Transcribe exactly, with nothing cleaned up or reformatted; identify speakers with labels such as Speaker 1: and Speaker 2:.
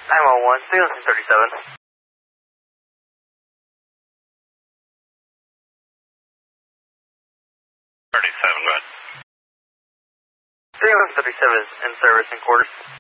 Speaker 1: nine one one, three one three seven.
Speaker 2: thirty-seven, go ahead.
Speaker 1: three one three seven is in service in quarters.